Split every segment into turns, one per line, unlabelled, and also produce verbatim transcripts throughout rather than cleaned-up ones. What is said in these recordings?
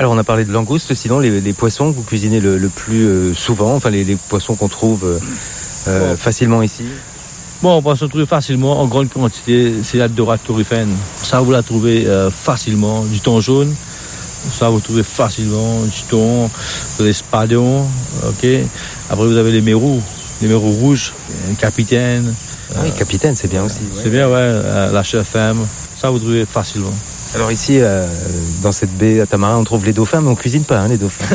Alors on a parlé de langoustes, sinon les, les poissons que vous cuisinez le, le plus euh, souvent, enfin les, les poissons qu'on trouve euh, euh, bon. facilement ici.
Bon, on peut se trouver facilement en grande quantité, c'est la dorade turrifène. Ça, vous la trouvez euh, facilement. Du thon jaune, ça, vous trouvez facilement. Du thon, des spadons, ok. Après, vous avez les mérous, les mérous rouges, capitaine.
Ah oui, capitaine, c'est bien aussi.
C'est ouais. bien, ouais. Euh, la chef femme, ça, vous trouvez facilement.
Alors ici, euh, dans cette baie à Tamarin, on trouve les dauphins, mais on cuisine pas hein, les dauphins.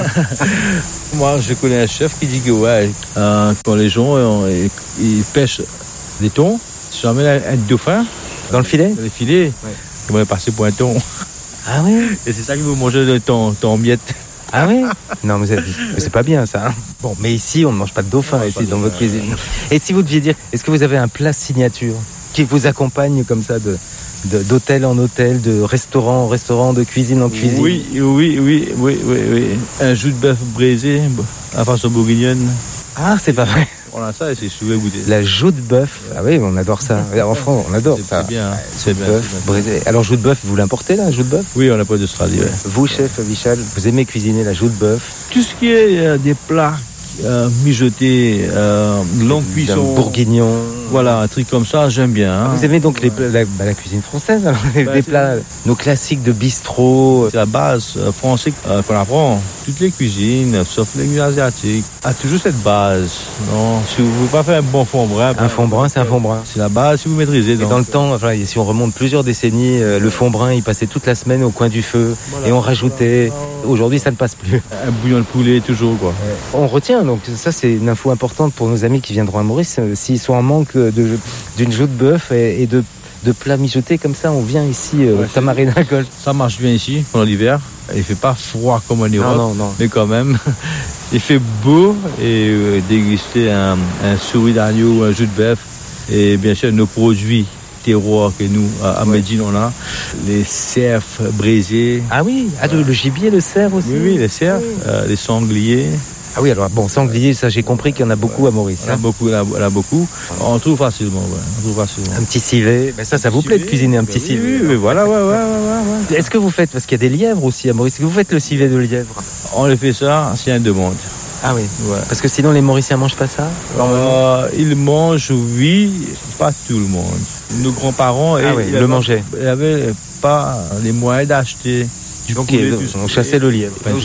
Moi, je connais un chef qui dit que ouais, euh, quand les gens euh, ils pêchent des thons, si jamais un dauphin
dans le filet,
dans le filet, ouais. Ils vont passer pour un thon.
Ah oui.
Et c'est ça que vous mangez le thon, thon en miettes.
Ah oui. Non, mais, mais c'est pas bien ça. Hein. Bon, mais ici, on ne mange pas de dauphin ici dans votre cuisine. Et si vous deviez dire, est-ce que vous avez un plat signature qui vous accompagne comme ça de De, d'hôtel en hôtel, de restaurant en restaurant, de cuisine en cuisine.
Oui, oui, oui, oui, oui, oui. Un jus de bœuf braisé à façon bourguignonne.
Ah, c'est pas vrai.
On a ça et c'est souvent goûté.
La joue de bœuf. Ah oui, on adore ça. En France, on adore
c'est,
ça.
C'est bien. C'est bien.
Bœuf braisé. Alors, joue de bœuf, vous l'importez là, joue de bœuf?
Oui, on l'importe d'Australie. Ouais.
Vous, chef Vichal, vous aimez cuisiner la joue de bœuf?
Tout ce qui est euh, des plats euh, mijotés, euh, longue cuisson,
bourguignon.
Voilà, un truc comme ça, j'aime bien. Hein.
Vous aimez donc les, la, bah, la cuisine française, alors, les, bah, les plats, nos classiques de bistrot.
C'est la base euh, française euh, qu'on apprend. Toutes les cuisines, sauf les cuisines asiatiques, a toujours cette base. Non, si vous ne voulez pas faire un bon fond brun,
un fond brun, c'est un fond brun.
C'est la base si vous maîtrisez.
Et
donc.
dans le temps, enfin, si on remonte plusieurs décennies, euh, le fond brun, il passait toute la semaine au coin du feu, voilà, et on rajoutait. Voilà. Aujourd'hui, ça ne passe plus.
Un bouillon de poulet toujours quoi.
Ouais. On retient donc ça, c'est une info importante pour nos amis qui viendront à Maurice. Euh, s'ils sont en manque de, d'une joue de bœuf et, et de, de plats mijotés comme ça, on vient ici euh, ouais, au Tamarina Golf.
Ça marche bien ici pendant l'hiver. Il fait pas froid comme en Europe,
non, non, non.
mais quand même, il fait beau et euh, déguster un, un souris d'agneau, un jus de bœuf et bien sûr nos produits terroirs que nous à, à ouais. Médine on a, les cerfs braisés.
Ah oui, ah, le, le gibier, le cerf aussi.
Oui, oui, les cerfs, oui. euh, les sangliers.
Ah oui, alors bon, sanglier, ça j'ai compris qu'il y en a beaucoup
ouais.
à Maurice.
On a
hein.
beaucoup, on a, on a beaucoup. On trouve facilement, ouais. On trouve facilement.
Un petit civet, mais ça, ça vous plaît de cuisiner un petit
oui,
civet?
Oui, oui, voilà, ouais, ouais, ouais, ouais.
Est-ce que vous faites, parce qu'il y a des lièvres aussi à Maurice, est-ce que vous faites le civet de lièvre?
On le fait ça, c'est une demande.
Ah oui, ouais. Parce que sinon les Mauriciens mangent pas ça?
euh, Ils mangent, oui, pas tout le monde. Nos grands-parents,
ah oui, le mangeaient.
Ils n'avaient pas les moyens d'acheter du
poulet. Okay, on chassait le lièvre.